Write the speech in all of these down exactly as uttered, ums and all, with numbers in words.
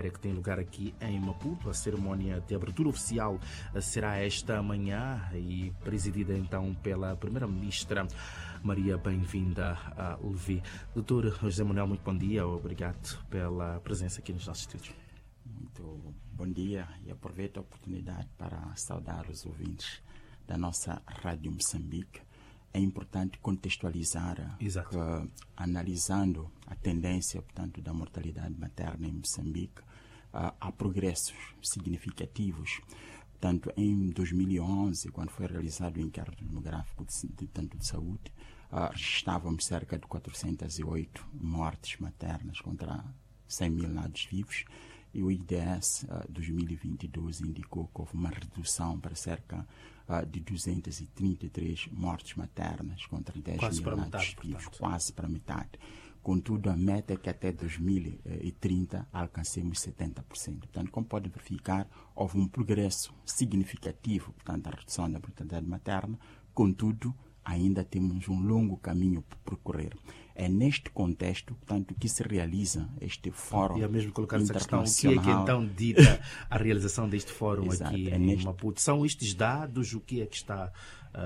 que tem lugar aqui em Maputo. A cerimónia de abertura oficial será esta manhã e presidida então pela Primeira-Ministra Maria Bem-vinda a Levi. Doutor José Manuel, muito bom dia. Obrigado pela presença aqui nos nossos estúdios. Muito bom dia e aproveito a oportunidade para saudar os ouvintes da nossa Rádio Moçambique. É importante contextualizar que, analisando a tendência, portanto, da mortalidade materna em Moçambique, uh, há progressos significativos. Portanto, em dois mil e onze, quando foi realizado o inquérito demográfico de, de, tanto de saúde, uh, registávamos cerca de quatrocentas e oito mortes maternas contra cem mil nados vivos. E o I D S uh, dois mil e vinte e dois indicou que houve uma redução para cerca uh, de duzentas e trinta e três mortes maternas contra dez mil nados vivos, quase para metade. Contudo, a meta é que até dois mil e trinta alcancemos setenta por cento. Portanto, como podem verificar, houve um progresso significativo, portanto, a redução da mortalidade materna. Contudo, ainda temos um longo caminho por percorrer. É neste contexto, portanto, que se realiza este fórum. E é mesmo colocar essa questão, o que é que então dita a realização deste fórum Exato, aqui é em neste... Maputo? São estes dados, o que é que está, uh,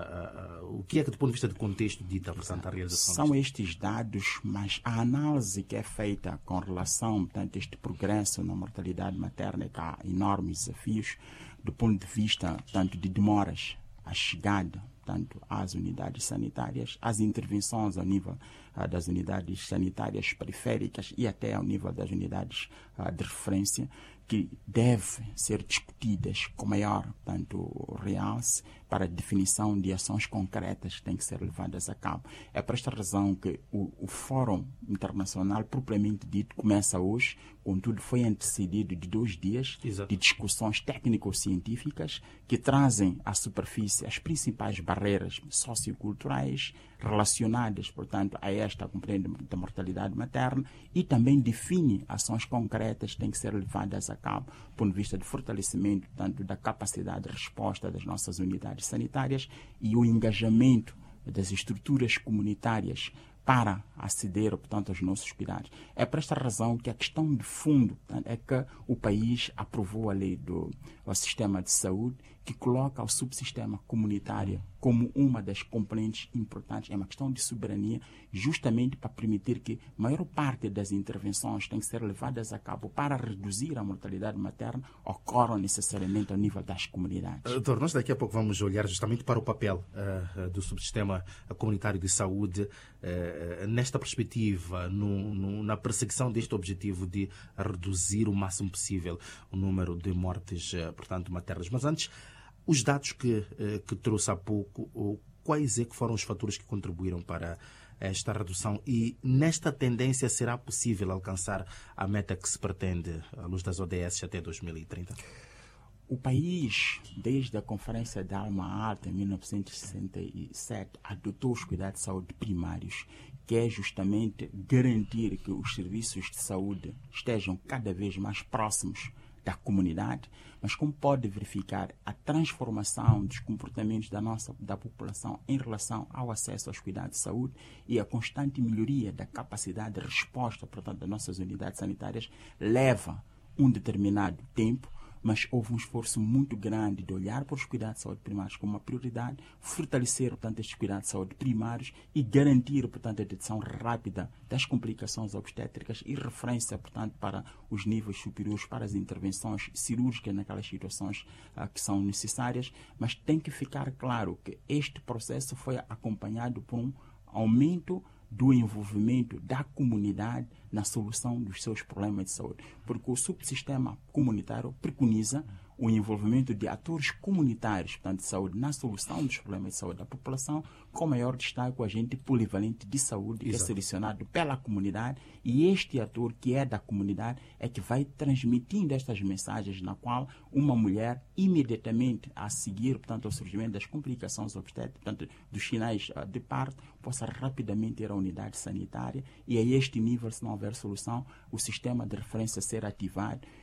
uh, uh, o que é que do ponto de vista de contexto dita, portanto, a realização? São estes dados, mas a análise que é feita com relação, portanto, a este progresso na mortalidade materna, que há enormes desafios do ponto de vista, portanto, de demoras à chegada, portanto, às unidades sanitárias, às intervenções ao nível uh, das unidades sanitárias periféricas e até ao nível das unidades uh, de referência, que devem ser discutidas com maior, portanto, realce para a definição de ações concretas que têm que ser levadas a cabo. É por esta razão que o, o Fórum Internacional, propriamente dito, começa hoje, contudo foi antecedido de dois dias Exato. de discussões técnico-científicas que trazem à superfície as principais barreiras socioculturais relacionadas, portanto, a esta compreensão da mortalidade materna e também define ações concretas que têm que ser levadas a cabo, do ponto de vista de fortalecimento, tanto da capacidade de resposta das nossas unidades sanitárias e o engajamento das estruturas comunitárias para aceder, portanto, aos nossos cuidados. É por esta razão que a questão de fundo, portanto, é que o país aprovou a lei do o sistema de saúde, que coloca o subsistema comunitário como uma das componentes importantes. É uma questão de soberania, justamente para permitir que a maior parte das intervenções tem que ser levadas a cabo para reduzir a mortalidade materna, ocorram necessariamente ao nível das comunidades. Doutor, nós daqui a pouco vamos olhar justamente para o papel uh, do subsistema comunitário de saúde uh, nesta perspectiva, no, no, na perseguição deste objetivo de reduzir o máximo possível o número de mortes, uh, portanto, maternas. Mas antes, os dados que, que trouxe há pouco, quais é que foram os fatores que contribuíram para esta redução? E nesta tendência será possível alcançar a meta que se pretende à luz das O D S até dois mil e trinta? O país, desde a Conferência de Alma-Ata, em mil novecentos e sessenta e sete, adotou os cuidados de saúde primários, que é justamente garantir que os serviços de saúde estejam cada vez mais próximos da comunidade, mas como pode verificar, a transformação dos comportamentos da nossa da população em relação ao acesso aos cuidados de saúde e a constante melhoria da capacidade de resposta, portanto, das nossas unidades sanitárias, leva um determinado tempo, mas houve um esforço muito grande de olhar para os cuidados de saúde primários como uma prioridade, fortalecer, portanto, estes cuidados de saúde primários e garantir, portanto, a detecção rápida das complicações obstétricas e referência, portanto, para os níveis superiores, para as intervenções cirúrgicas naquelas situações uh, que são necessárias, mas tem que ficar claro que este processo foi acompanhado por um aumento do envolvimento da comunidade na solução dos seus problemas de saúde. Porque o subsistema comunitário preconiza o envolvimento de atores comunitários, portanto, de saúde, na solução dos problemas de saúde da população, com maior destaque o agente polivalente de saúde, Exato. Que é selecionado pela comunidade, e este ator que é da comunidade é que vai transmitindo estas mensagens, na qual uma mulher, imediatamente a seguir, portanto, ao surgimento das complicações obstétricas, portanto, dos sinais de parto, possa rapidamente ir à unidade sanitária, e a este nível, se não houver solução, o sistema de referência ser ativado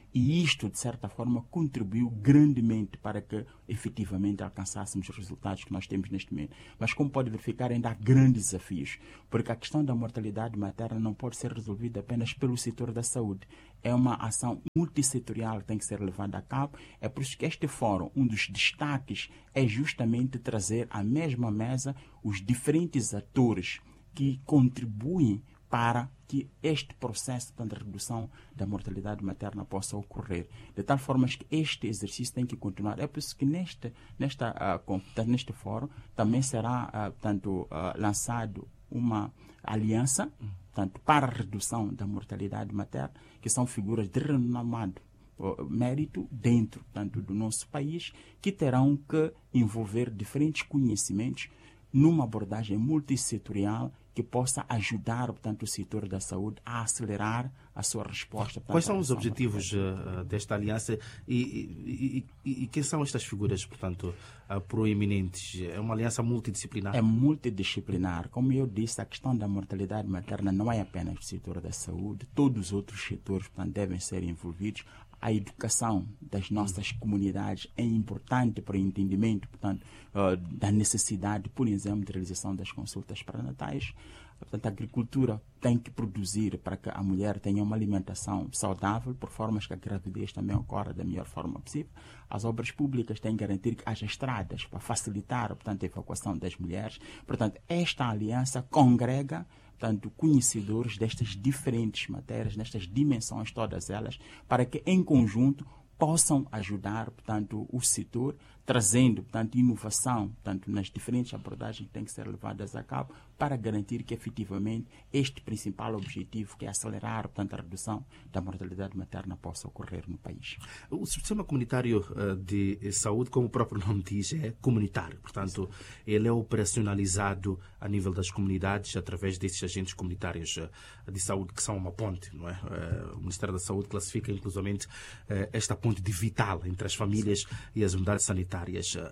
E isto, de certa forma, contribuiu grandemente para que efetivamente alcançássemos os resultados que nós temos neste momento. Mas, como pode verificar, ainda há grandes desafios, porque a questão da mortalidade materna não pode ser resolvida apenas pelo setor da saúde. É uma ação multissetorial que tem que ser levada a cabo. É por isso que este fórum, um dos destaques, é justamente trazer à mesma mesa os diferentes atores que contribuem para que este processo de redução da mortalidade materna possa ocorrer. De tal forma que este exercício tem que continuar. É por isso que neste, nesta, uh, neste fórum também será uh, portanto, uh, lançado uma aliança portanto, para a redução da mortalidade materna, que são figuras de renomado mérito dentro portanto, do nosso país, que terão que envolver diferentes conhecimentos numa abordagem multissetorial que possa ajudar, portanto, o setor da saúde a acelerar a sua resposta. Quais são os objetivos uh, desta aliança e, e, e, e quem são estas figuras, portanto, uh, proeminentes? É uma aliança multidisciplinar? É multidisciplinar. Como eu disse, a questão da mortalidade materna não é apenas do setor da saúde, todos os outros setores, portanto, devem ser envolvidos. A educação das nossas comunidades é importante para o entendimento, portanto, uh, da necessidade, por exemplo, de realização das consultas pré-natais. Portanto, a agricultura tem que produzir para que a mulher tenha uma alimentação saudável, por formas que a gravidez também ocorra da melhor forma possível. As obras públicas têm que garantir que haja estradas para facilitar, portanto, a evacuação das mulheres. Portanto, esta aliança congrega portanto, conhecedores destas diferentes matérias, nestas dimensões todas elas, para que em conjunto possam ajudar, portanto, o setor, trazendo, portanto, inovação, portanto, nas diferentes abordagens que têm que ser levadas a cabo, para garantir que, efetivamente, este principal objetivo, que é acelerar, portanto, a redução da mortalidade materna, possa ocorrer no país. O sistema comunitário de saúde, como o próprio nome diz, é comunitário. Portanto, ele é operacionalizado a nível das comunidades através desses agentes comunitários de saúde, que são uma ponte, não é? O Ministério da Saúde classifica, inclusivamente, esta ponte de vital entre as famílias e as unidades sanitárias.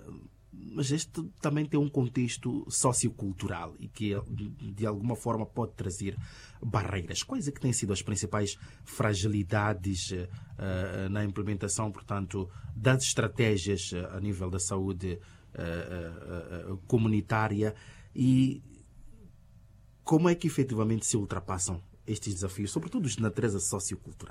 Mas este também tem um contexto sociocultural e que, de alguma forma, pode trazer barreiras. Quais é que têm sido as principais fragilidades uh, na implementação, portanto, das estratégias a nível da saúde uh, uh, comunitária e como é que efetivamente se ultrapassam estes desafios, sobretudo de natureza sociocultural?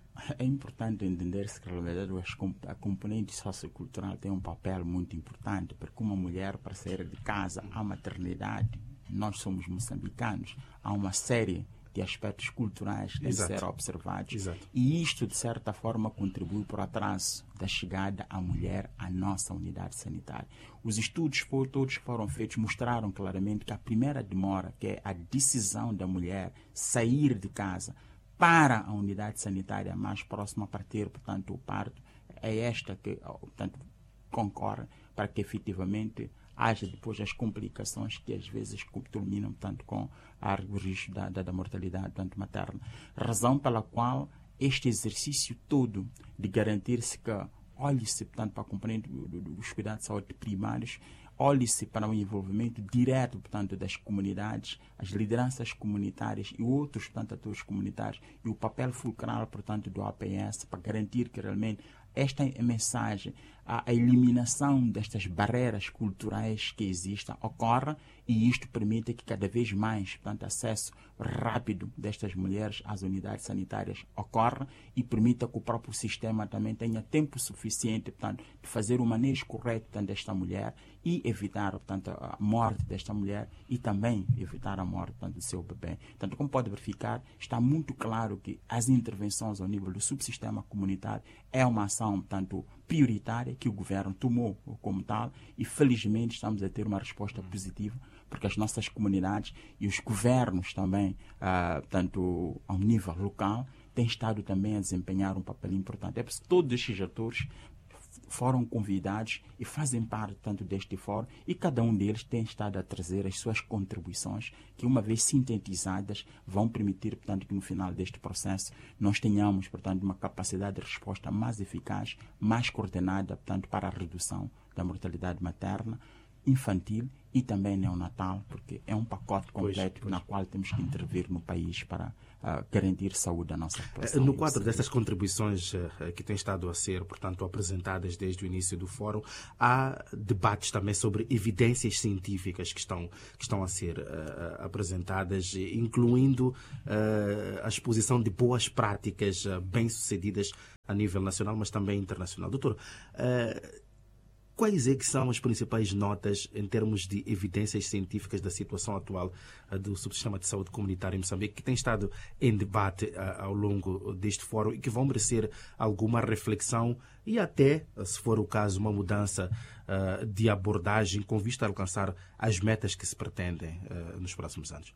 É importante entender-se que, na verdade, a componente sociocultural tem um papel muito importante, porque uma mulher, para sair de casa, à maternidade, nós somos moçambicanos, há uma série de aspectos culturais que têm de ser observados. Exato. E isto, de certa forma, contribui para o atraso da chegada à mulher à nossa unidade sanitária. Os estudos todos que foram feitos mostraram claramente que a primeira demora, que é a decisão da mulher sair de casa para a unidade sanitária mais próxima para ter, portanto, o parto, é esta que, portanto, concorre para que efetivamente haja depois as complicações que às vezes culminam, portanto, com o risco da, da, da mortalidade, portanto, materna. Razão pela qual este exercício todo de garantir-se que olhe-se, portanto, para a componente dos cuidados de saúde primários, olhe-se para o envolvimento direto, portanto, das comunidades, as lideranças comunitárias e outros, portanto, atores comunitários e o papel fulcral, portanto, do A P S para garantir que realmente esta mensagem, a eliminação destas barreiras culturais que existem, ocorra e isto permite que cada vez mais, portanto, acesso rápido destas mulheres às unidades sanitárias ocorra e permita que o próprio sistema também tenha tempo suficiente, portanto, de fazer o manejo correto, portanto, desta mulher e evitar, portanto, a morte desta mulher e também evitar a morte, portanto, do seu bebê. Portanto, como pode verificar, está muito claro que as intervenções ao nível do subsistema comunitário é uma ação, portanto, prioritária que o governo tomou como tal e felizmente estamos a ter uma resposta positiva porque as nossas comunidades e os governos também, ah, portanto, ao nível local, têm estado também a desempenhar um papel importante. É porque todos estes atores foram convidados e fazem parte, tanto deste fórum e cada um deles tem estado a trazer as suas contribuições que, uma vez sintetizadas, vão permitir, portanto, que no final deste processo nós tenhamos, portanto, uma capacidade de resposta mais eficaz, mais coordenada, portanto, para a redução da mortalidade materna, infantil e também neonatal, porque é um pacote completo pois, pois. na qual temos que intervir no país para uh, garantir saúde à nossa população. No quadro dessas contribuições uh, que têm estado a ser, portanto, apresentadas desde o início do fórum, há debates também sobre evidências científicas que estão, que estão a ser uh, apresentadas, incluindo uh, a exposição de boas práticas uh, bem-sucedidas a nível nacional, mas também internacional. Doutor, uh, quais é que são as principais notas em termos de evidências científicas da situação atual uh, do subsistema de saúde comunitário em Moçambique, que tem estado em debate uh, ao longo deste fórum e que vão merecer alguma reflexão e até, uh, se for o caso, uma mudança uh, de abordagem com vista a alcançar as metas que se pretendem uh, nos próximos anos?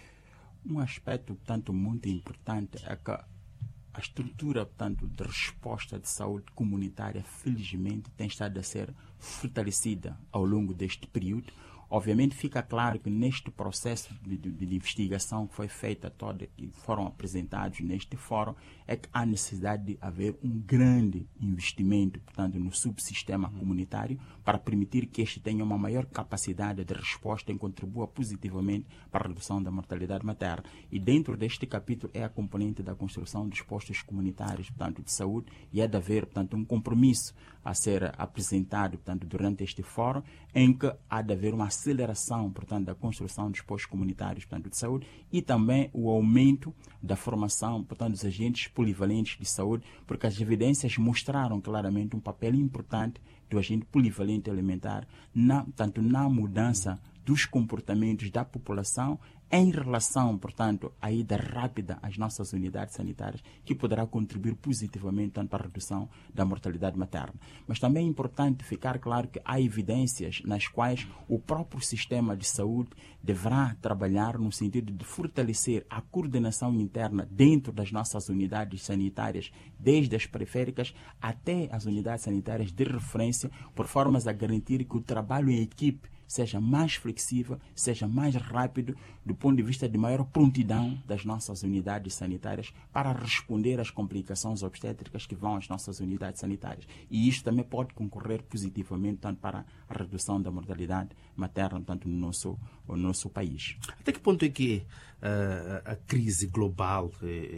Um aspecto, portanto, muito importante é que a estrutura, portanto, de resposta de saúde comunitária, felizmente, tem estado a ser fortalecida ao longo deste período. Obviamente, fica claro que neste processo de, de, de investigação que foi feita toda, que foram apresentados neste fórum, é que há necessidade de haver um grande investimento, portanto, no subsistema comunitário para permitir que este tenha uma maior capacidade de resposta e contribua positivamente para a redução da mortalidade materna. E dentro deste capítulo é a componente da construção dos postos comunitários, portanto, de saúde, e é de haver, portanto, um compromisso a ser apresentado, portanto, durante este fórum, em que há de haver uma aceleração, portanto, da construção dos postos comunitários, portanto, de saúde, e também o aumento da formação, portanto, dos agentes polivalentes de saúde, porque as evidências mostraram claramente um papel importante do agente polivalente alimentar, na, tanto na mudança dos comportamentos da população em relação, portanto, à ida rápida às nossas unidades sanitárias, que poderá contribuir positivamente tanto para a redução da mortalidade materna. Mas também é importante ficar claro que há evidências nas quais o próprio sistema de saúde deverá trabalhar no sentido de fortalecer a coordenação interna dentro das nossas unidades sanitárias, desde as periféricas até as unidades sanitárias de referência, por formas a garantir que o trabalho em equipe seja mais flexível, seja mais rápido, do ponto de vista de maior prontidão das nossas unidades sanitárias para responder às complicações obstétricas que vão às nossas unidades sanitárias. E isto também pode concorrer positivamente tanto para a redução da mortalidade materna, tanto no nosso, no nosso país. Até que ponto é que uh, a crise global,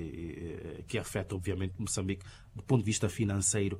eh, que afeta, obviamente, Moçambique, do ponto de vista financeiro,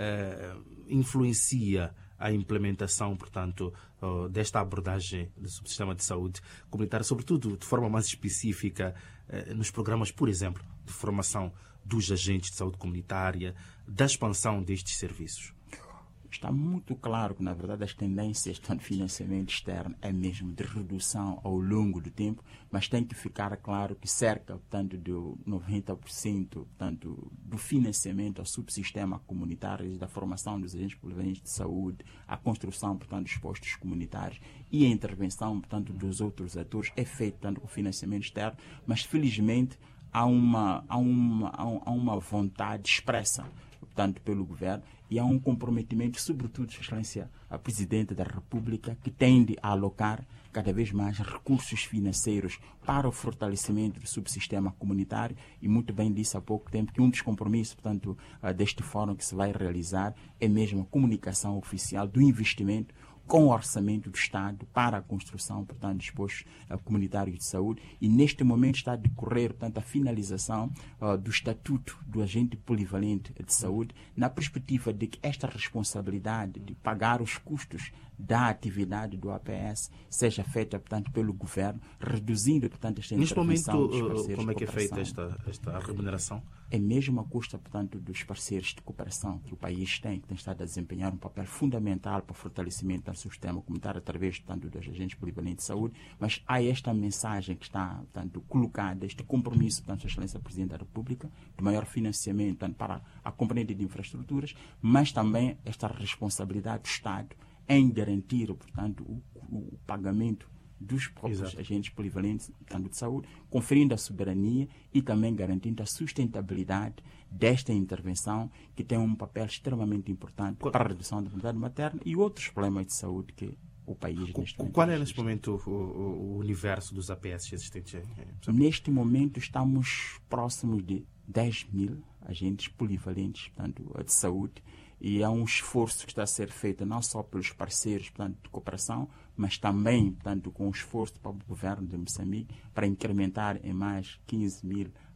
uh, influencia a implementação, portanto, uh, desta abordagem do subsistema de saúde comunitária, sobretudo de forma mais específica uh, nos programas, por exemplo, de formação dos agentes de saúde comunitária, da expansão destes serviços? Está muito claro que, na verdade, as tendências tanto de financiamento externo é mesmo de redução ao longo do tempo, mas tem que ficar claro que cerca, portanto, de noventa por cento portanto, do financiamento ao subsistema comunitário, da formação dos agentes polivalentes de saúde, a construção, portanto, dos postos comunitários e a intervenção, portanto, dos outros atores é feito, portanto, com financiamento externo, mas, felizmente, há uma, há uma, há uma vontade expressa, portanto, pelo governo, e há um comprometimento, sobretudo, Sua Excelência, a Presidente da República, que tende a alocar cada vez mais recursos financeiros para o fortalecimento do subsistema comunitário, e muito bem disse há pouco tempo que um dos compromissos, portanto, deste fórum que se vai realizar é mesmo a comunicação oficial do investimento com o orçamento do Estado para a construção, portanto, dos postos uh, comunitários de saúde, e neste momento está a decorrer, portanto, a finalização uh, do Estatuto do Agente Polivalente de Saúde, na perspectiva de que esta responsabilidade de pagar os custos da atividade do A P S seja feita, portanto, pelo governo, reduzindo, portanto, esta Neste intervenção momento, dos parceiros como é que é de feita cooperação. esta, esta remuneração? É mesmo a custa, portanto, dos parceiros de cooperação que o país tem, que tem estado a desempenhar um papel fundamental para o fortalecimento do sistema comunitário através, portanto, dos agentes polivalentes de saúde, mas há esta mensagem que está, portanto, colocada, este compromisso, portanto, Sua Excelência Presidente da República, de maior financiamento, portanto, para a componente de infraestruturas, mas também esta responsabilidade do Estado em garantir, portanto, o, o pagamento dos próprios Exato. agentes polivalentes, tanto de saúde, conferindo a soberania e também garantindo a sustentabilidade desta intervenção, que tem um papel extremamente importante qual, para a redução da mortalidade materna e outros problemas de saúde que o país neste momento. Qual é, neste momento, o, o universo dos A P S existentes? Neste momento, estamos próximos de dez mil agentes polivalentes, portanto, de saúde, e é um esforço que está a ser feito não só pelos parceiros, portanto, de cooperação, mas também, portanto, com o esforço para o governo de Moçambique para incrementar em mais quinze mil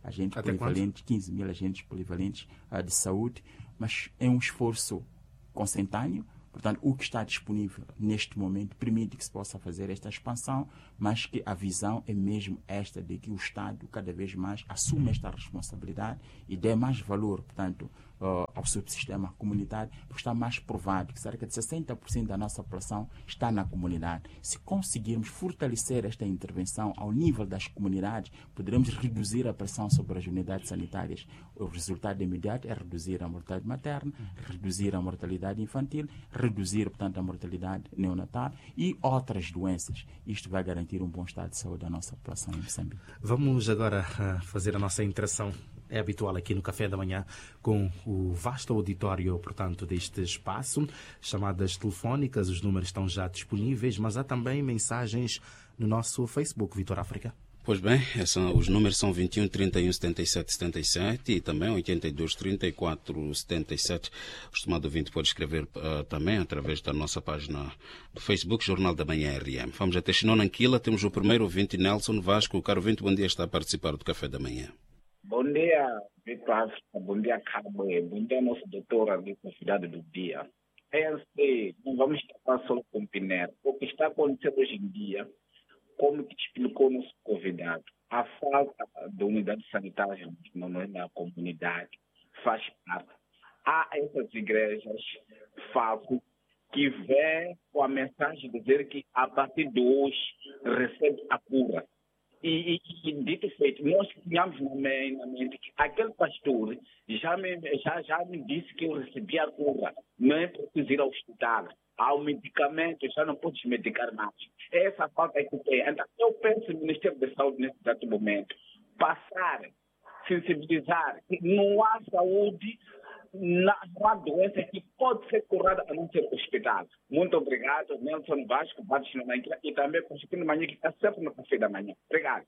agentes Até polivalentes, quinze mil agentes polivalentes uh, de saúde, mas é um esforço consentâneo. Portanto, o que está disponível neste momento permite que se possa fazer esta expansão, mas que a visão é mesmo esta de que o Estado cada vez mais assume esta responsabilidade e dê mais valor, portanto, uh, ao subsistema comunitário, porque está mais provado que cerca de sessenta por cento da nossa população está na comunidade. Se conseguirmos fortalecer esta intervenção ao nível das comunidades, poderemos reduzir a pressão sobre as unidades sanitárias. O resultado imediato é reduzir a mortalidade materna, reduzir a mortalidade infantil, reduzir, portanto, a mortalidade neonatal e outras doenças. Isto vai garantir um bom estado de saúde da nossa população em Moçambique. Vamos agora uh, fazer a nossa interação. É habitual aqui no Café da Manhã com o vasto auditório, portanto, deste espaço. Chamadas telefónicas, os números estão já disponíveis, mas há também mensagens no nosso Facebook, Vitor África. Pois bem, essa, os números são vinte e um, trinta e um, setenta e sete, setenta e sete e também oitenta e dois, trinta e quatro, setenta e sete. O estimado ouvinte pode escrever uh, também através da nossa página do Facebook, Jornal da Manhã R M. Vamos até Xinonanquila, temos o primeiro ouvinte, Nelson Vasco. O caro ouvinte, bom dia, está a participar do Café da Manhã. Bom dia, Vitor África. Bom dia, Cabo. Bom dia, nosso doutor ali, convidado do dia. É assim, não vamos tratar só com o Pinero. O que está acontecendo hoje em dia, como que explicou o nosso convidado, a falta de unidades sanitárias na comunidade faz parte. Há essas igrejas falsas que vêm com a mensagem de dizer que a partir de hoje recebe a cura. E, e, e dito feito, nós tínhamos na mente que aquele pastor já me, já, já me disse que eu recebi a cura, não é preciso ir ao hospital. Há um medicamento, já não podes medicar mais. Essa falta é que tem. Então, eu penso no Ministério da Saúde nesse exato momento, passar, sensibilizar, que não há saúde, não há doença que pode ser curada a não ser hospital. Muito obrigado, Nelson Vasco, Bates na Manhã, e também com o Chiquinho Manhã, que está sempre no Café da Manhã. Obrigado.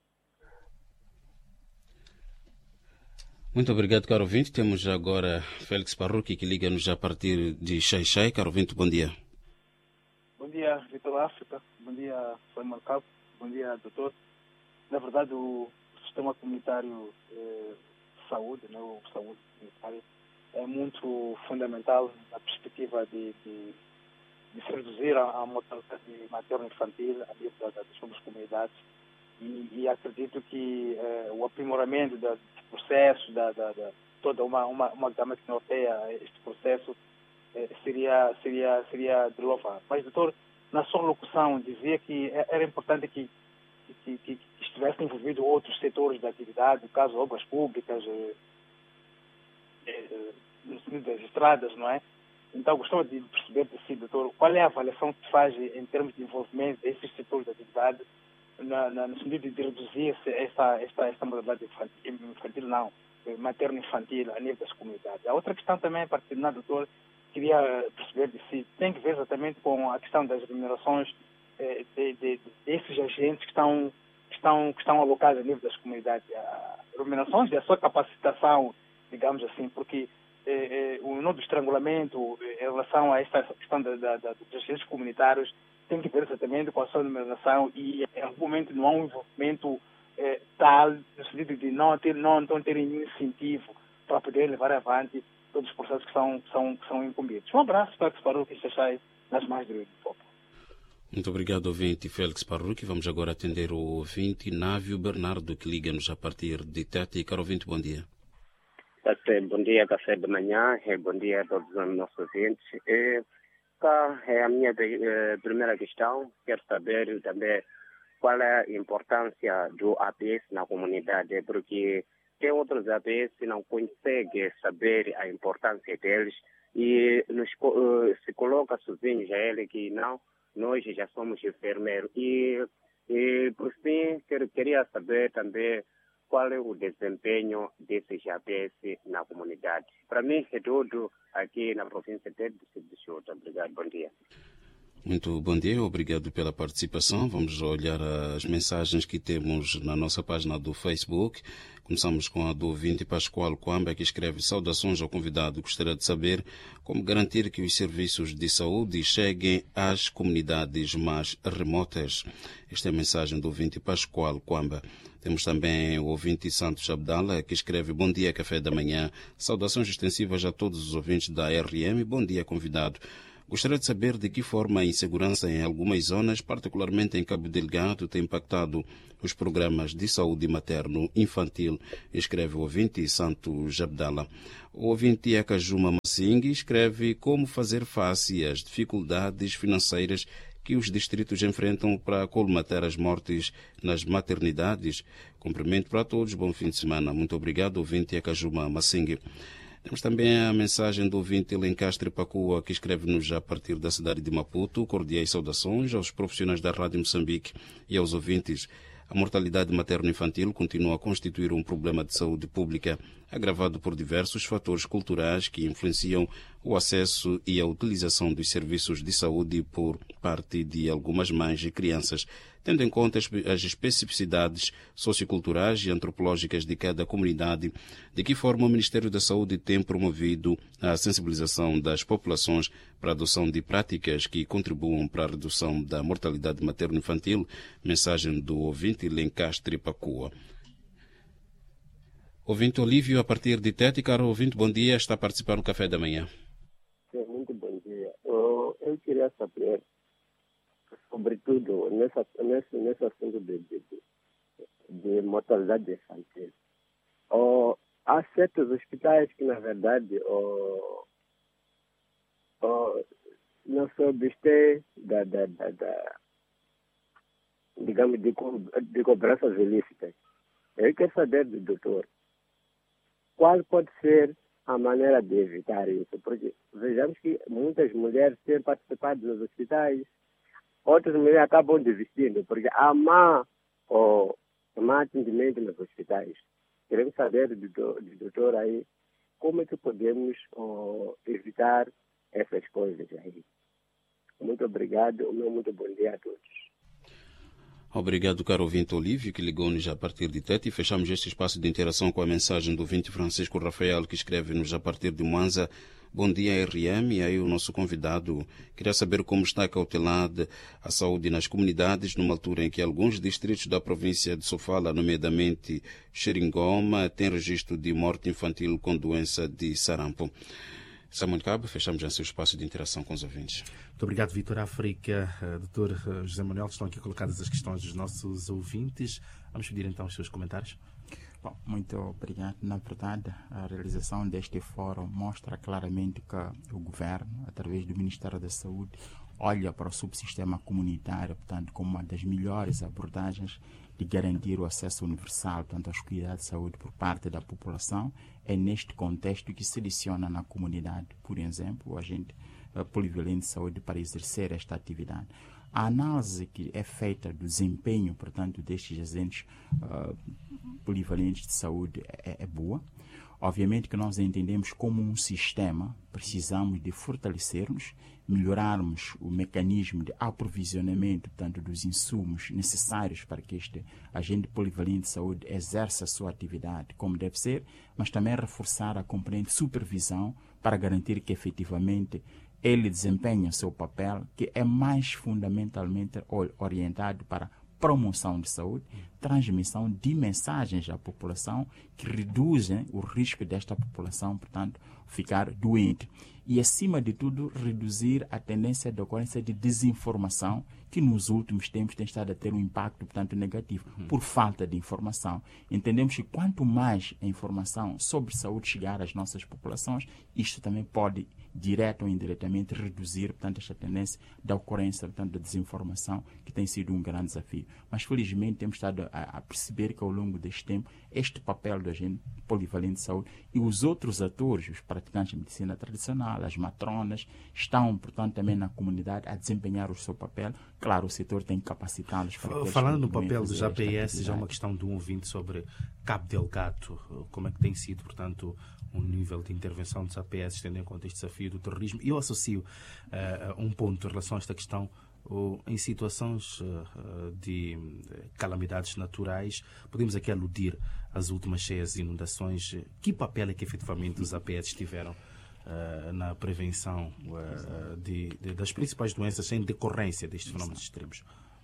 Muito obrigado, caro ouvinte. Temos agora Félix Parrucchi, que liga-nos a partir de Xai-Xai. Caro ouvinte, bom dia. Bom dia, Vitor África. Bom dia, Samuel Cabo. Bom dia, doutor. Na verdade, o sistema comunitário eh, de saúde, né, o saúde comunitária, é muito fundamental na perspectiva de, de, de se reduzir a, a mortalidade materno-infantil a nível das, das suas comunidades. E, e acredito que eh, o aprimoramento do processo, da, da, da, toda uma, uma, uma gama que norteia este processo, Seria, seria, seria de louvar. Mas, doutor, na sua locução dizia que era importante que, que, que, que estivessem envolvidos outros setores da atividade, no caso, obras públicas, eh, eh, no sentido das estradas, não é? Então, gostava de perceber de si, doutor, qual é a avaliação que faz em termos de envolvimento desses setores da atividade na, na, no sentido de reduzir essa, essa, essa modalidade infantil, infantil não, materno-infantil a nível das comunidades. A outra questão também, para terminar, doutor, queria perceber de si, tem que ver exatamente com a questão das remunerações eh, de, de, de, desses agentes que estão, que, estão, que estão alocados a nível das comunidades. A remunerações e a sua capacitação, digamos assim, porque eh, eh, o nó do estrangulamento eh, em relação a esta questão da, da, da, dos agentes comunitários tem que ver exatamente com a sua remuneração e em algum momento não há um envolvimento eh, tal, no sentido de não ter, não, não ter nenhum incentivo para poder levar avante todos os processos que são, que são, que são incumbidos. Um abraço para que Parrucchi esteja nas mais do povo. Muito obrigado, ouvinte Félix Parrucchi. Vamos agora atender o ouvinte Návio Bernardo, que liga-nos a partir de Tete. Caro ouvinte, bom dia. Bom dia, Café da Manhã, e bom dia a todos os nossos ouvintes. E, cá é a minha eh, primeira questão. Quero saber também qual é a importância do A P S na comunidade, porque tem outros A P S que não conseguem saber a importância deles e nos, uh, se coloca sozinhos a ele que não, nós já somos enfermeiros. E, e por fim, quer, queria saber também qual é o desempenho desses A P S na comunidade. Para mim, é tudo aqui na província de Chota. Obrigado, bom dia. Muito bom dia, obrigado pela participação. Vamos olhar as mensagens que temos na nossa página do Facebook. Começamos com a do ouvinte Pascoal Quamba, que escreve: saudações ao convidado. Gostaria de saber como garantir que os serviços de saúde cheguem às comunidades mais remotas. Esta é a mensagem do ouvinte Pascoal Quamba. Temos também o ouvinte Santos Abdala, que escreve: bom dia, café da manhã. Saudações extensivas a todos os ouvintes da R M. Bom dia, convidado. Gostaria de saber de que forma a insegurança em algumas zonas, particularmente em Cabo Delgado, tem impactado os programas de saúde materno-infantil, escreve o ouvinte Santos Abdala. O ouvinte Akajuma Massing escreve: como fazer face às dificuldades financeiras que os distritos enfrentam para colmatar as mortes nas maternidades. Cumprimento para todos, bom fim de semana. Muito obrigado, ouvinte Akajuma Massing. Temos também a mensagem do ouvinte Lencastre Pacua, que escreve-nos a partir da cidade de Maputo. Cordiais saudações aos profissionais da Rádio Moçambique e aos ouvintes. A mortalidade materno-infantil continua a constituir um problema de saúde pública, agravado por diversos fatores culturais que influenciam o acesso e a utilização dos serviços de saúde por parte de algumas mães e crianças. Tendo em conta as especificidades socioculturais e antropológicas de cada comunidade, de que forma o Ministério da Saúde tem promovido a sensibilização das populações para a adoção de práticas que contribuam para a redução da mortalidade materno-infantil? Mensagem do ouvinte Lencastre Pacua. Ouvinte Olívio, a partir de Tete. Caro ouvinte, bom dia, está a participar no Café da Manhã. Sim, muito bom dia. Eu, eu queria saber, sobretudo, nessa, nesse, nesse assunto de, de, de mortalidade infantil. Oh, há certos hospitais que, na verdade, oh, oh, não se obstém da, da, da, da, digamos, de, co, de cobranças ilícitas. Eu quero saber do doutor, qual pode ser a maneira de evitar isso? Porque vejamos que muitas mulheres têm participado nos hospitais, outras mulheres acabam desistindo, porque há má, oh, má atendimento nos hospitais. Queremos saber do, do doutor aí, como é que podemos oh, evitar essas coisas aí. Muito obrigado, o meu muito bom dia a todos. Obrigado, caro ouvinte Olívio, que ligou-nos a partir de Tete, e fechamos este espaço de interação com a mensagem do ouvinte Francisco Rafael, que escreve-nos a partir de Mwanza. Bom dia, R M, e aí o nosso convidado. Queria saber como está cautelada a saúde nas comunidades, numa altura em que alguns distritos da província de Sofala, nomeadamente Xeringoma, têm registro de morte infantil com doença de sarampo. Samuel Cabo, fechamos já seu espaço de interação com os ouvintes. Muito obrigado, Vitor África. Uh, doutor uh, José Manuel, estão aqui colocadas as questões dos nossos ouvintes. Vamos pedir então os seus comentários. Bom, muito obrigado. Na verdade, a realização deste fórum mostra claramente que o governo, através do Ministério da Saúde, olha para o subsistema comunitário, portanto, como uma das melhores abordagens de garantir o acesso universal, portanto, aos cuidados de saúde por parte da população. É neste contexto que seleciona na comunidade, por exemplo, o agente uh, polivalente de saúde para exercer esta atividade. A análise que é feita do desempenho, portanto, destes agentes uh, polivalentes de saúde é, é boa. Obviamente que nós entendemos como um sistema, precisamos de fortalecer-nos, melhorarmos o mecanismo de aprovisionamento, portanto, dos insumos necessários para que este agente polivalente de saúde exerça a sua atividade como deve ser, mas também reforçar a componente supervisão para garantir que efetivamente ele desempenha o seu papel, que é mais fundamentalmente orientado para promoção de saúde, transmissão de mensagens à população que reduzem o risco desta população, portanto, ficar doente. E, acima de tudo, reduzir a tendência de ocorrência de desinformação, que nos últimos tempos tem estado a ter um impacto, portanto, negativo, uhum. por falta de informação. Entendemos que quanto mais a informação sobre saúde chegar às nossas populações, isto também pode, direto ou indiretamente, reduzir, portanto, esta tendência da ocorrência, portanto, da desinformação, que tem sido um grande desafio. Mas, felizmente, temos estado a, a perceber que, ao longo deste tempo, este papel do agente polivalente de saúde e os outros atores, os praticantes de medicina tradicional, as matronas, estão, portanto, também na comunidade a desempenhar o seu papel. Claro, o setor tem capacitá-los para... Falando no papel dos A P S, já uma questão de um ouvinte sobre Cabo Delgado, como é que tem sido, portanto, um nível de intervenção dos A P S, tendo em conta este desafio do terrorismo. Eu associo uh, um ponto em relação a esta questão, uh, em situações uh, de calamidades naturais, podemos aqui aludir às últimas cheias e inundações. Que papel é que efetivamente os A P S tiveram uh, na prevenção uh, de, de, das principais doenças em decorrência destes fenómenos extremos?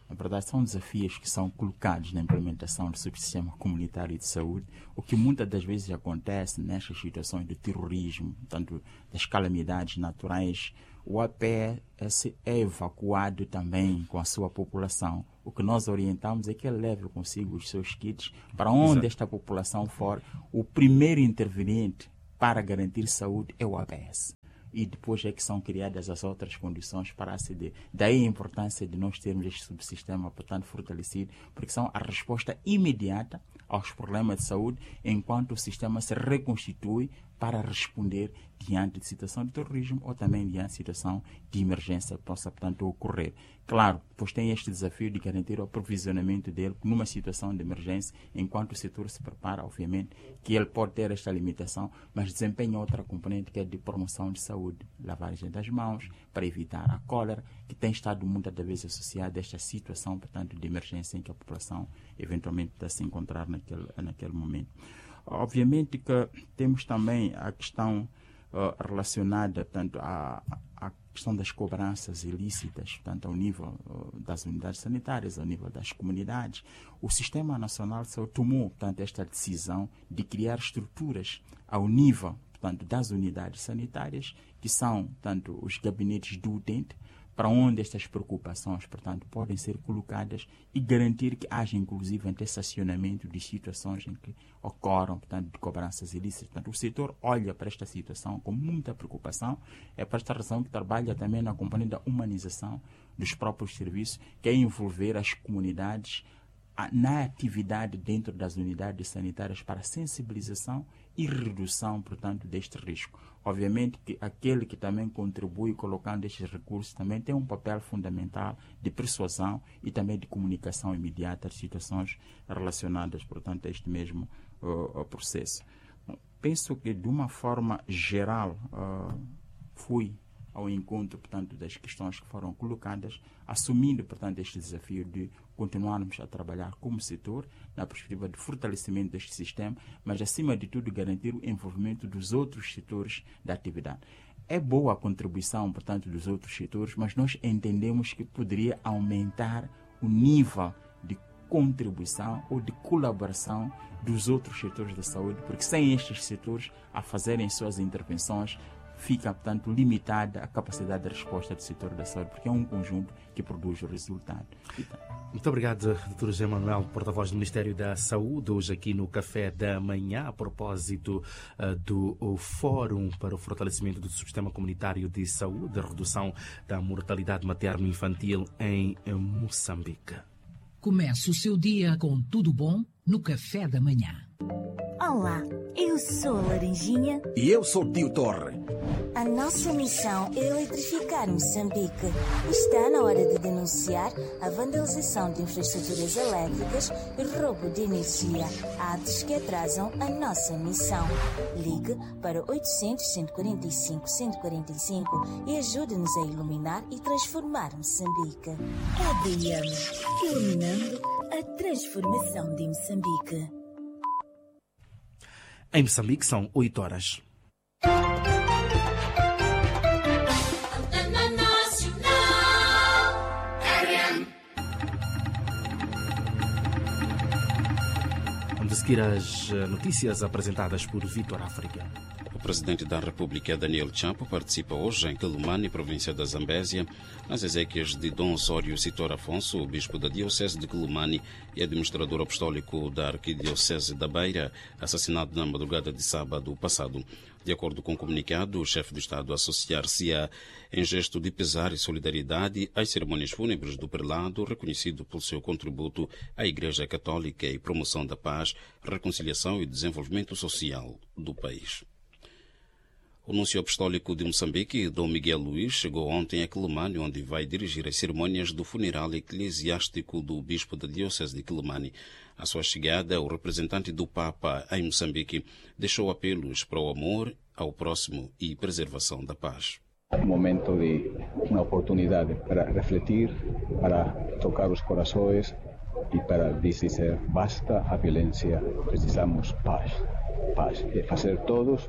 Na verdade, são desafios que são colocados na implementação do subsistema comunitário de saúde, o que muitas das vezes acontece nestas situações de terrorismo, tanto das calamidades naturais. O A P S é evacuado também com a sua população. O que nós orientamos é que ele leve consigo os seus kits para onde Exato. Esta população for. O primeiro interveniente para garantir saúde é o A P S. E depois é que são criadas as outras condições para aceder. Daí a importância de nós termos este subsistema, portanto, fortalecido, porque são a resposta imediata aos problemas de saúde, enquanto o sistema se reconstitui para responder diante de situação de terrorismo ou também diante de situação de emergência que possa, portanto, ocorrer. Claro, pois tem este desafio de garantir o aprovisionamento dele numa situação de emergência, enquanto o setor se prepara, obviamente, que ele pode ter esta limitação, mas desempenha outra componente que é de promoção de saúde, lavagem das mãos, para evitar a cólera, que tem estado muitas das vezes associada a esta situação, portanto, de emergência em que a população eventualmente está a se encontrar naquele, naquele momento. Obviamente que temos também a questão uh, relacionada, portanto, à, à questão das cobranças ilícitas, portanto, ao nível uh, das unidades sanitárias, ao nível das comunidades. O Sistema Nacional de Saúde tomou, portanto, esta decisão de criar estruturas ao nível, portanto, das unidades sanitárias, que são, portanto, os gabinetes do utente, para onde estas preocupações, portanto, podem ser colocadas e garantir que haja, inclusive, antestacionamento de situações em que ocorram, portanto, de cobranças ilícitas. Portanto, o setor olha para esta situação com muita preocupação. É por esta razão que trabalha também na componente da humanização dos próprios serviços, que é envolver as comunidades na atividade dentro das unidades sanitárias para sensibilização e redução, portanto, deste risco. Obviamente que aquele que também contribui colocando estes recursos também tem um papel fundamental de persuasão e também de comunicação imediata de situações relacionadas, portanto, a este mesmo uh, processo. Penso que, de uma forma geral, uh, fui ao encontro, portanto, das questões que foram colocadas, assumindo, portanto, este desafio de continuarmos a trabalhar como setor na perspectiva de fortalecimento deste sistema, mas, acima de tudo, garantir o envolvimento dos outros setores da atividade. É boa a contribuição, portanto, dos outros setores, mas nós entendemos que poderia aumentar o nível de contribuição ou de colaboração dos outros setores da saúde, porque sem estes setores a fazerem suas intervenções, fica, portanto, limitada a capacidade de resposta do setor da saúde, porque é um conjunto que produz o resultado. Muito obrigado, doutor José Manuel, porta-voz do Ministério da Saúde, hoje aqui no Café da Manhã, a propósito uh, do uh, Fórum para o Fortalecimento do Sistema Comunitário de Saúde, a redução da mortalidade materno-infantil em uh, Moçambique. Comece o seu dia com tudo bom no Café da Manhã. Olá, eu sou a Laranjinha. E eu sou o Tio Torre. A nossa missão é eletrificar Moçambique. Está na hora de denunciar a vandalização de infraestruturas elétricas e roubo de energia, atos que atrasam a nossa missão. Ligue para oitocentos, cento e quarenta e cinco, cento e quarenta e cinco e ajude-nos a iluminar e transformar Moçambique. A D M, iluminando a transformação de Moçambique. Em Moçambique são oito horas. Vamos a seguir as notícias apresentadas por Vítor África. O presidente da República, Daniel Chapo, participa hoje em Quelimane, província da Zambésia, nas exéquias de Dom Osório Sitor Afonso, o bispo da Diocese de Quelimane e administrador apostólico da Arquidiocese da Beira, assassinado na madrugada de sábado passado. De acordo com o comunicado, o chefe do Estado associar-se-á em gesto de pesar e solidariedade às cerimônias fúnebres do prelado, reconhecido pelo seu contributo à Igreja Católica e promoção da paz, reconciliação e desenvolvimento social do país. O nuncio apostólico de Moçambique, Dom Miguel Luís, chegou ontem a Quelimane, onde vai dirigir as cerimônias do funeral eclesiástico do bispo da Diocese de Quelimane. À sua chegada, o representante do Papa em Moçambique deixou apelos para o amor ao próximo e preservação da paz. Um momento de uma oportunidade para refletir, para tocar os corações e para dizer basta a violência, precisamos paz. Paz, é fazer todos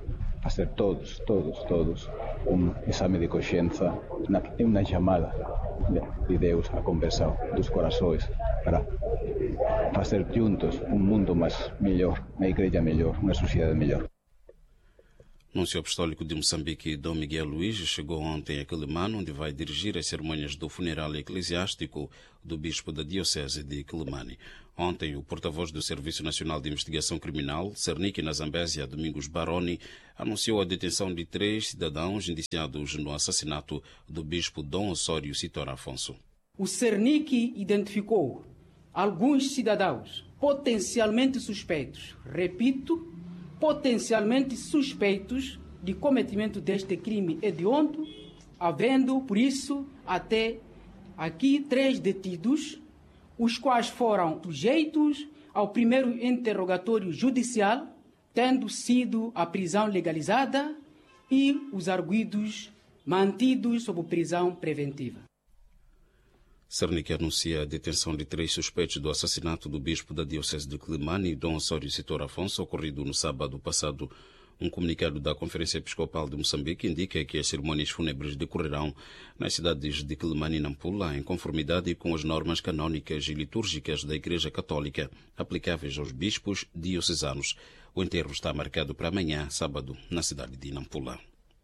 fazer todos, todos, todos um exame de consciência, é uma chamada de Deus à conversão dos corações para fazer juntos um mundo mais melhor, uma igreja melhor, uma sociedade melhor. O Núncio Apostólico de Moçambique, Dom Miguel Luís, chegou ontem a Quelimane, onde vai dirigir as cerimônias do funeral eclesiástico do bispo da Diocese de Quelimane. Ontem, o porta-voz do Serviço Nacional de Investigação Criminal, Cernic na Zambésia, Domingos Baroni, anunciou a detenção de três cidadãos indiciados no assassinato do bispo Dom Osório Sitor Afonso. O Cernic identificou alguns cidadãos potencialmente suspeitos, repito, potencialmente suspeitos de cometimento deste crime hediondo, havendo, por isso, até aqui três detidos, os quais foram sujeitos ao primeiro interrogatório judicial, tendo sido a prisão legalizada e os arguidos mantidos sob prisão preventiva. Cernic anuncia a detenção de três suspeitos do assassinato do bispo da Diocese de Quelimane, Dom Osório Sitor Afonso, ocorrido no sábado passado. Um comunicado da Conferência Episcopal de Moçambique indica que as cerimônias fúnebres decorrerão nas cidades de Quelimane e Nampula, em conformidade com as normas canônicas e litúrgicas da Igreja Católica, aplicáveis aos bispos diocesanos. O enterro está marcado para amanhã, sábado, na cidade de Nampula.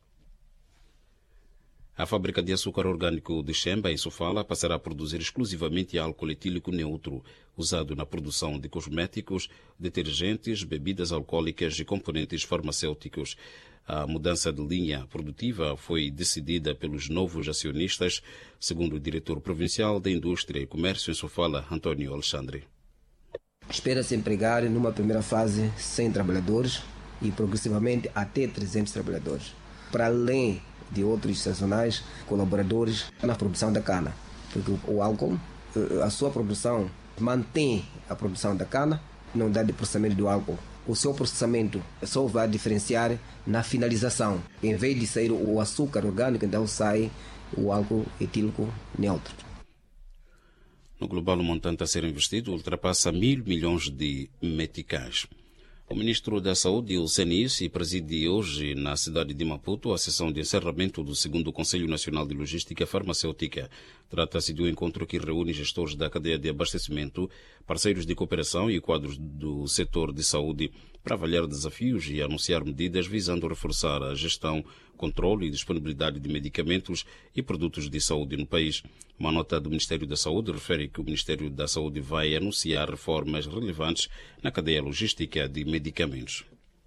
A fábrica de açúcar orgânico de Xemba, em Sofala, passará a produzir exclusivamente álcool etílico neutro, usado na produção de cosméticos, detergentes, bebidas alcoólicas e componentes farmacêuticos. A mudança de linha produtiva foi decidida pelos novos acionistas, segundo o diretor provincial da Indústria e Comércio em Sofala, António Alexandre. Espera-se empregar, numa primeira fase, cem trabalhadores e progressivamente até trezentos trabalhadores. Para além de outros sazonais colaboradores na produção da cana, porque o álcool, a sua produção mantém a produção da cana, não dá de processamento do álcool. O seu processamento só vai diferenciar na finalização. Em vez de sair o açúcar orgânico, então sai o álcool etílico neutro. No global, o montante a ser investido ultrapassa mil milhões de meticais. O ministro da Saúde, o Senice, preside hoje na cidade de Maputo a sessão de encerramento do segundo Conselho Nacional de Logística Farmacêutica. Trata-se de um encontro que reúne gestores da cadeia de abastecimento, parceiros de cooperação e quadros do setor de saúde para avaliar desafios e anunciar medidas visando reforçar a gestão, controle e disponibilidade de medicamentos e produtos de saúde no país. Uma nota do Ministério da Saúde refere que o Ministério da Saúde vai anunciar reformas relevantes na cadeia logística de medicamentos.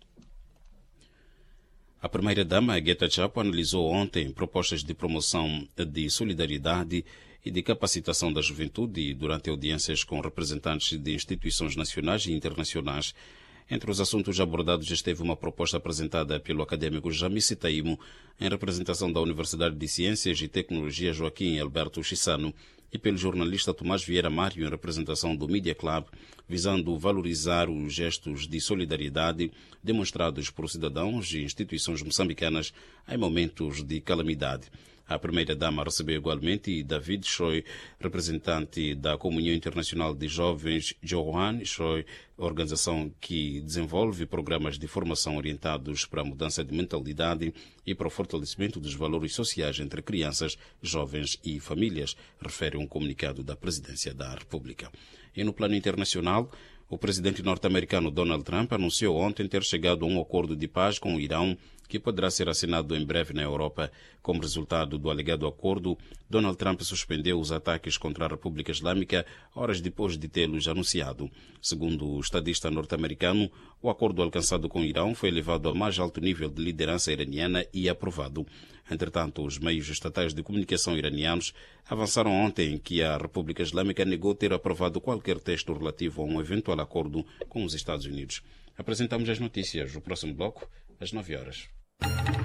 A primeira-dama, Guetta Chapo, analisou ontem propostas de promoção de solidariedade e de capacitação da juventude durante audiências com representantes de instituições nacionais e internacionais. Entre os assuntos abordados esteve uma proposta apresentada pelo académico Jamice Taimo, em representação da Universidade de Ciências e Tecnologia Joaquim Alberto Chissano, e pelo jornalista Tomás Vieira Mário, em representação do Media Club, visando valorizar os gestos de solidariedade demonstrados por cidadãos e instituições moçambicanas em momentos de calamidade. A primeira-dama recebeu igualmente David Choi, representante da Comunhão Internacional de Jovens Johan Choi, organização que desenvolve programas de formação orientados para a mudança de mentalidade e para o fortalecimento dos valores sociais entre crianças, jovens e famílias, refere um comunicado da Presidência da República. E no plano internacional, o presidente norte-americano Donald Trump anunciou ontem ter chegado a um acordo de paz com o Irão, que poderá ser assinado em breve na Europa. Como resultado do alegado acordo, Donald Trump suspendeu os ataques contra a República Islâmica horas depois de tê-los anunciado. Segundo o estadista norte-americano, o acordo alcançado com o Irão foi elevado ao mais alto nível de liderança iraniana e aprovado. Entretanto, os meios estatais de comunicação iranianos avançaram ontem que a República Islâmica negou ter aprovado qualquer texto relativo a um eventual acordo com os Estados Unidos. Apresentamos as notícias. O próximo bloco, às nove horas.